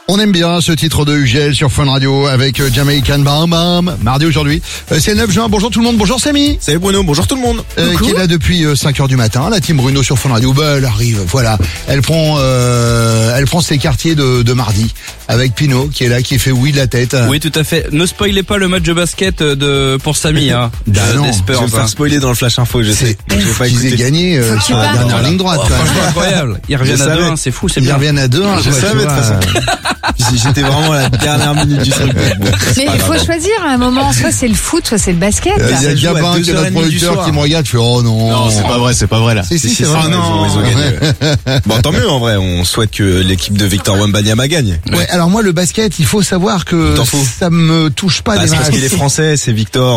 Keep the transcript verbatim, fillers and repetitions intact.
On aime bien ce titre de Ugel sur Fun Radio avec Jamaican Bam Bam. Mardi aujourd'hui, c'est le neuf juin. Bonjour tout le monde, bonjour Samy. Salut Bruno, bonjour tout le monde. Euh, qui est là depuis euh, cinq heures du matin. La team Bruno sur Fun Radio. Bah, elle arrive, voilà. Elle prend, euh, elle prend ses quartiers de, de mardi avec Pino qui est là, qui fait oui de la tête. Oui, tout à fait. Ne spoilez pas le match de basket de pour Samy, hein. Bah de, non, des Spurs, Je vais me faire hein. spoiler dans le flash info, je sais. C'est Je vais pas qu'ils aient écouter. gagné euh, sur la dernière ligne droite. Oh, quand même. franchement incroyable. Ils reviennent Je à deux savais. un, c'est fou, c'est Ils bien. reviennent à deux. Je savais de toute façon. J'étais vraiment à la dernière minute du truc. Bon, Mais il faut choisir à un moment, soit c'est le foot, soit c'est le basket. Il y a Ça joue à Gabin deux qui est heures notre et demie du producteur soir. qui me regarde, je fais oh non. Non, c'est pas vrai, c'est pas vrai là. Si, si, c'est Ah vrai. non, ils ont, ils ont gagné. Ouais. Bon, tant mieux en vrai. On souhaite que l'équipe de Victor Wembanyama gagne. Ouais, alors moi le basket, il faut savoir que Il t'en faut. ça me touche pas Bah, des c'est parce masses. qu'il est français, c'est Victor.